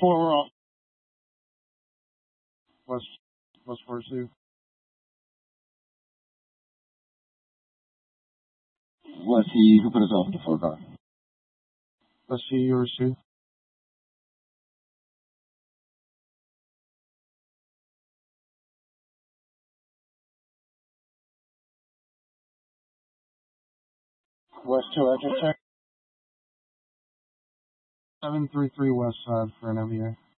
4 West, West 42. Let's see who put himself in the 4 car. Let's see yours too. West 2 exit check. 733 West Side for an MBA.